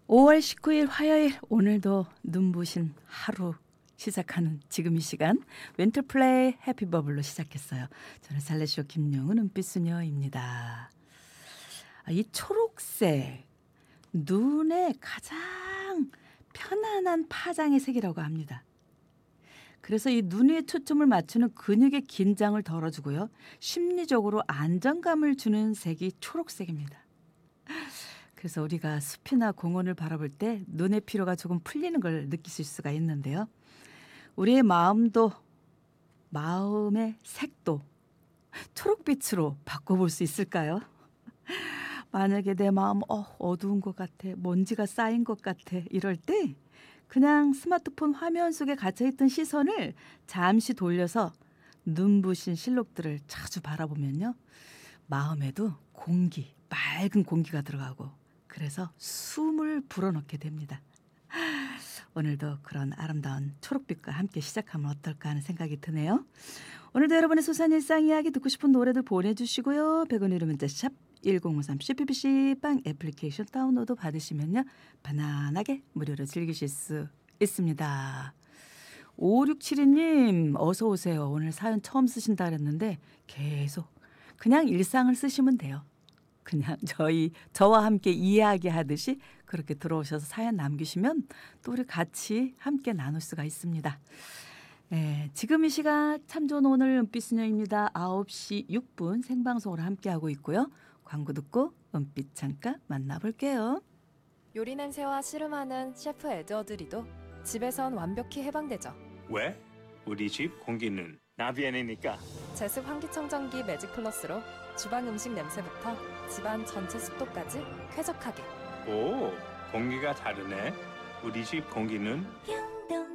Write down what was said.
5월 19일 화요일 오늘도 눈부신 하루 시작하는 지금 이 시간 윈터플레이 해피버블로 시작했어요. 저는 살레쇼 김용은 은빛수녀입니다. 이 초록색 눈에 가장 편안한 파장의 색이라고 합니다. 그래서 이 눈에 초점을 맞추는 근육의 긴장을 덜어주고요. 심리적으로 안정감을 주는 색이 초록색입니다. 그래서 우리가 숲이나 공원을 바라볼 때 눈의 피로가 조금 풀리는 걸 느끼실 수가 있는데요. 우리의 마음도 마음의 색도 초록빛으로 바꿔볼 수 있을까요? 만약에 내 마음 어두운 것 같아, 먼지가 쌓인 것 같아 이럴 때 그냥 스마트폰 화면 속에 갇혀있던 시선을 잠시 돌려서 눈부신 실록들을 자주 바라보면요. 마음에도 맑은 공기가 들어가고 그래서 숨을 불어넣게 됩니다. 오늘도 그런 아름다운 초록빛과 함께 시작하면 어떨까 하는 생각이 드네요. 오늘도 여러분의 소소한 일상 이야기 듣고 싶은 노래들 보내주시고요. 100원 유료 문자 샵 1053 CPBC 빵 애플리케이션 다운로드 받으시면요. 편안하게 무료로 즐기실 수 있습니다. 5672님 어서 오세요. 오늘 사연 처음 쓰신다 그랬는데 계속 그냥 일상을 쓰시면 돼요. 그냥 저와 함께 이야기하듯이 그렇게 들어오셔서 사연 남기시면 또 우리 같이 함께 나눌 수가 있습니다. 네, 지금 이 시각 참 좋은 오늘 은빛수녀입니다. 9시 6분 생방송으로 함께하고 있고요. 광고 듣고 은빛 잠깐 만나볼게요. 요리 냄새와 씨름하는 셰프 에드워드리도 집에선 완벽히 해방되죠. 왜? 우리 집 공기는 나비엔이니까. 제습 환기청정기 매직 플러스로 주방 음식 냄새부터 집안 전체 습도까지 쾌적하게. 오, 공기가 다르네. 우리 집 공기는